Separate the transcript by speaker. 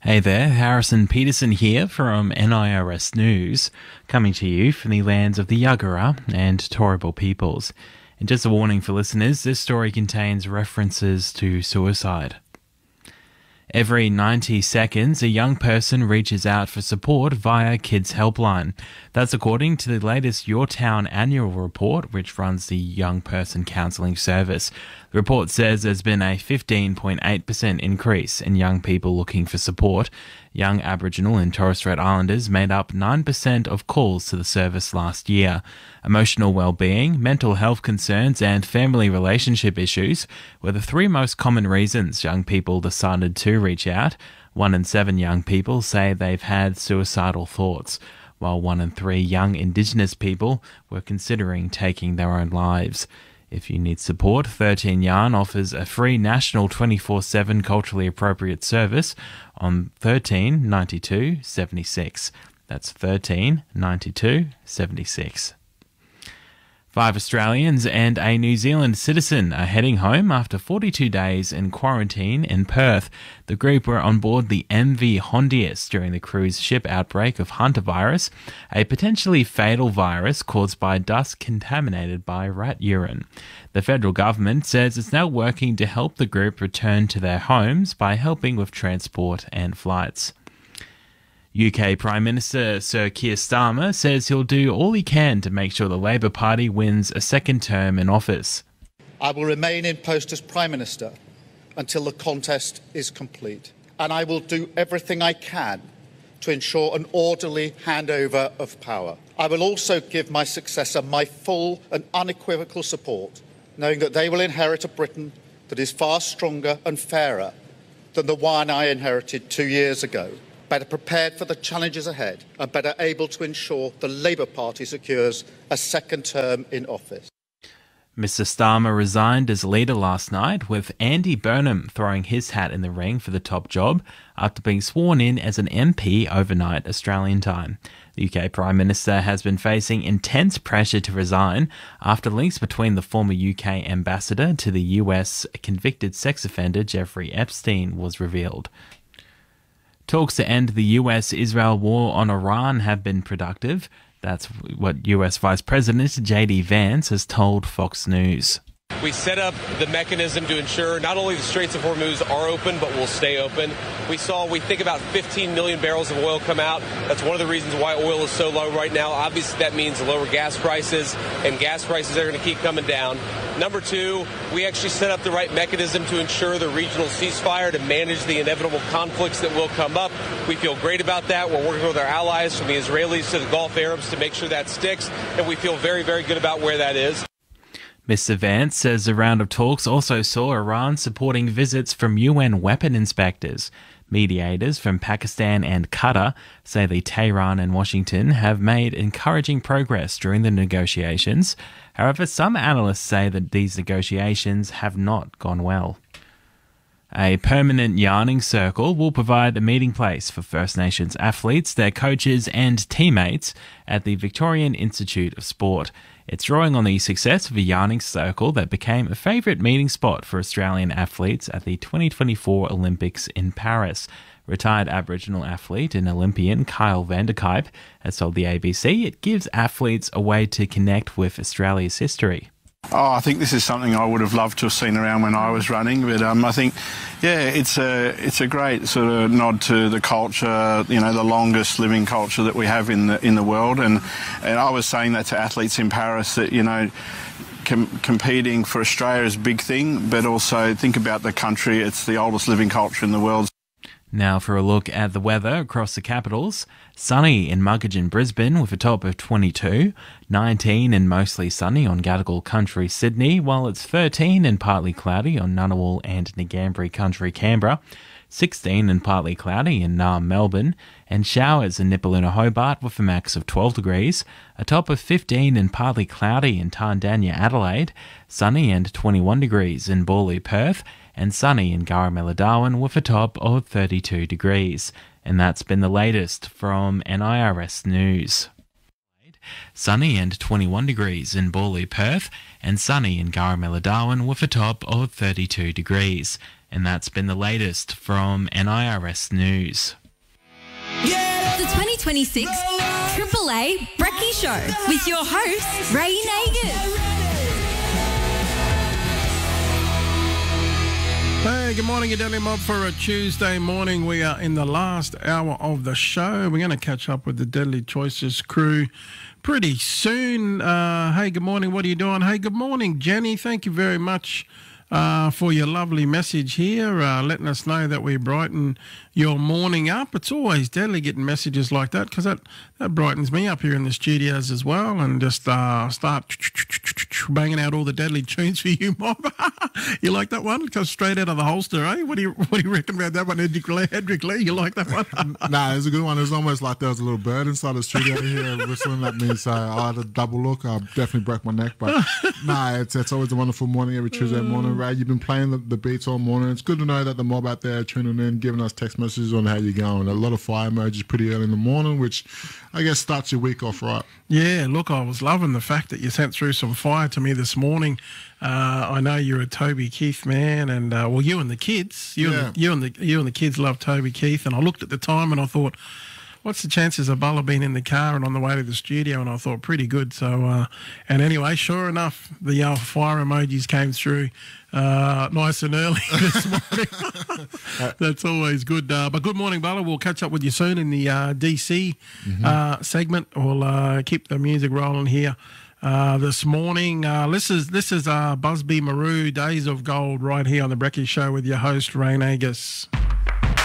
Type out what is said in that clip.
Speaker 1: Hey there, Harrison Peterson here from NIRS News, coming to you from the lands of the Yagara and Turrbal peoples. And just a warning for listeners, this story contains references to suicide. Every 90 seconds, a young person reaches out for support via Kids Helpline. That's according to the latest Your Town annual report, which runs the Young Person Counselling Service. The report says there's been a 15.8% increase in young people looking for support. Young Aboriginal and Torres Strait Islanders made up 9% of calls to the service last year. Emotional well-being, mental health concerns and family relationship issues were the three most common reasons young people decided to reach out. 1 in 7 young people say they've had suicidal thoughts, while 1 in 3 young Indigenous people were considering taking their own lives. If you need support, 13 Yarn offers a free national 24/7 culturally appropriate service on 13 92 76. That's 13 92 76. 5 Australians and a New Zealand citizen are heading home after 42 days in quarantine in Perth. The group were on board the MV Hondius during the cruise ship outbreak of hantavirus, a potentially fatal virus caused by dust contaminated by rat urine. The federal government says it's now working to help the group return to their homes by helping with transport and flights. UK Prime Minister Sir Keir Starmer says he'll do all he can to make sure the Labour Party wins a second term in office.
Speaker 2: I will remain in post as Prime Minister until the contest is complete, and I will do everything I can to ensure an orderly handover of power. I will also give my successor my full and unequivocal support, knowing that they will inherit a Britain that is far stronger and fairer than the one I inherited 2 years ago, better prepared for the challenges ahead and better able to ensure the Labour Party secures a second term in office.
Speaker 1: Mr Starmer resigned as leader last night, with Andy Burnham throwing his hat in the ring for the top job after being sworn in as an MP overnight Australian time. The UK Prime Minister has been facing intense pressure to resign after links between the former UK ambassador to the US convicted sex offender Jeffrey Epstein was revealed. Talks to end the US-Israel war on Iran have been productive. That's what US Vice President J.D. Vance has told Fox News.
Speaker 3: We set up the mechanism to ensure not only the Straits of Hormuz are open, but will stay open. We think about 15 million barrels of oil come out. That's one of the reasons why oil is so low right now. Obviously, that means lower gas prices, and gas prices are going to keep coming down. Number 2, we actually set up the right mechanism to ensure the regional ceasefire to manage the inevitable conflicts that will come up. We feel great about that. We're working with our allies, from the Israelis to the Gulf Arabs, to make sure that sticks, and we feel very, very good about where that is.
Speaker 1: Mr Vance says the round of talks also saw Iran supporting visits from UN weapon inspectors. Mediators from Pakistan and Qatar say the Tehran and Washington have made encouraging progress during the negotiations. However, some analysts say that these negotiations have not gone well. A permanent yarning circle will provide a meeting place for First Nations athletes, their coaches and teammates at the Victorian Institute of Sport. It's drawing on the success of a yarning circle that became a favourite meeting spot for Australian athletes at the 2024 Olympics in Paris. Retired Aboriginal athlete and Olympian Kyle Vanderkype has told the ABC it gives athletes a way to connect with Australia's history.
Speaker 4: I think this is something I would have loved to have seen around when I was running, but I think, it's a great sort of nod to the culture, the longest living culture that we have in the world, and I was saying that to athletes in Paris that competing for Australia is a big thing, but also think about the country. It's the oldest living culture in the world.
Speaker 1: Now for a look at the weather across the capitals. Sunny in Muggeridge and Brisbane with a top of 22, 19 and mostly sunny on Gadigal Country, Sydney, while it's 13 and partly cloudy on Ngunnawal and Ngambri Country, Canberra, 16 and partly cloudy in Naarm, Melbourne, and showers in Nipaluna, Hobart with a max of 12 degrees, a top of 15 and partly cloudy in Tandanya, Adelaide, sunny and 21 degrees in Borley, Perth, and sunny in Garamela, Darwin with a top of 32 degrees. And that's been the latest from NIRS News. Sunny and 21 degrees in Borley, Perth, and sunny in Garamela, Darwin with a top of 32 degrees. And that's been the latest from NIRS News.
Speaker 5: The 2026 Triple A Brekkie Show with your host, Ray Nagers.
Speaker 6: Hey, good morning, Adelia Mob, for a Tuesday morning. We are in the last hour of the show. We're going to catch up with the Deadly Choices crew pretty soon. Hey, good morning. What are you doing? Hey, good morning, Jenny. Thank you very much for your lovely message here, letting us know that we brighten your morning up. It's always deadly getting messages like that, because that brightens me up here in the studios as well, and just start banging out all the deadly tunes for you, Mob. You like that one? It comes straight out of the holster, eh? What do you reckon about that one, Hedrick Lee? You like that one?
Speaker 7: Nah, it's a good one. It's almost like there was a little bird inside the studio here whistling at me, so I had a double look. I definitely broke my neck, but nah, it's always a wonderful morning every Tuesday morning. Ray, you've been playing the beats all morning. It's good to know that the mob out there are tuning in, giving us text messages on how you're going. A lot of fire emojis pretty early in the morning, which I guess starts your week off right.
Speaker 6: Yeah, look, I was loving the fact that you sent through some fire to me this morning. I know you're a Toby Keith man, and well, you and the kids, you and the kids love Toby Keith. And I looked at the time and I thought, what's the chances of Bulla being in the car and on the way to the studio? And I thought, pretty good. So, and anyway, sure enough, the fire emojis came through nice and early this morning. That's always good. But good morning, Bulla. We'll catch up with you soon in the DC segment. We'll keep the music rolling here this morning. This is Busby Marou, Days of Gold, right here on the Brekkie Show with your host, Ray Nagers.